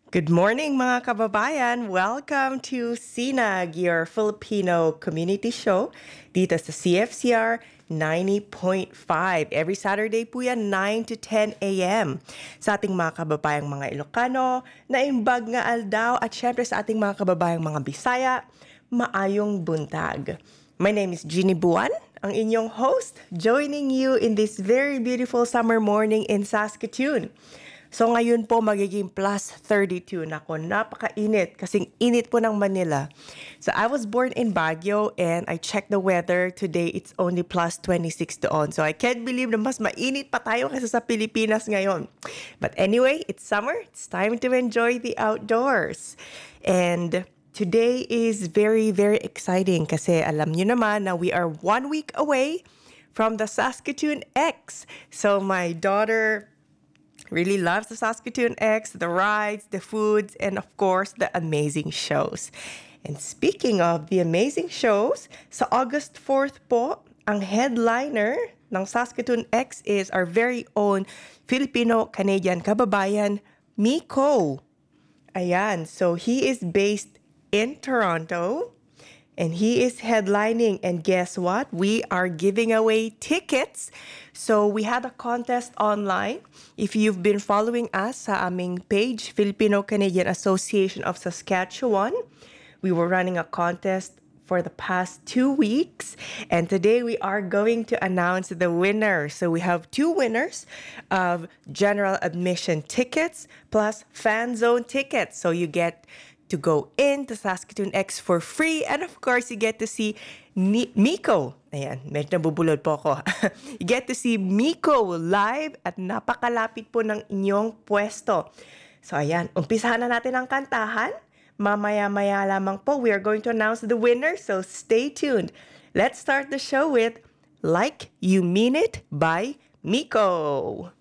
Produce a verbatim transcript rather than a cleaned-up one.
Good morning mga kababayan! Welcome to Sinag, your Filipino community show dito sa C F C R ninety point five. Every Saturday po yan, nine to ten a m Sa ating mga kababayang mga Ilocano, naimbag nga aldaw at syempre sa ating mga kababayang mga Bisaya, maayong buntag. My name is Jeannie Buwan, ang inyong host, joining you in this very beautiful summer morning in Saskatoon. So ngayon po magiging plus thirty-two. Nako, napakainit kasing init po ng Manila. So I was born in Baguio and I checked the weather. Today it's only plus twenty-six doon. So I can't believe na mas mainit pa tayo kaysa sa Pilipinas ngayon. But anyway, it's summer. It's time to enjoy the outdoors. And today is very, very exciting kasi alam niyo naman na we are one week away from the Saskatoon X. So my daughter really loves the Saskatoon X, the rides, the foods, and of course, the amazing shows. And speaking of the amazing shows, sa August fourth po, ang headliner ng Saskatoon X is our very own Filipino-Canadian kababayan, Miko. Ayan, so he is based in Toronto. And he is headlining. And guess what? We are giving away tickets. So we had a contest online. If you've been following us sa aming page, Filipino-Canadian Association of Saskatchewan, we were running a contest for the past two weeks. And today we are going to announce the winner. So we have two winners of general admission tickets plus fan zone tickets. So you get to go in to Saskatoon X for free. And of course, you get to see Ni- Miko. Ayan, medyo nabubulod po ako. You get to see Miko live at napakalapit po ng inyong pwesto. So ayan, umpisahan na natin ang kantahan. Mamaya-maya lamang po, we are going to announce the winner. So stay tuned. Let's start the show with Like You Mean It by Miko.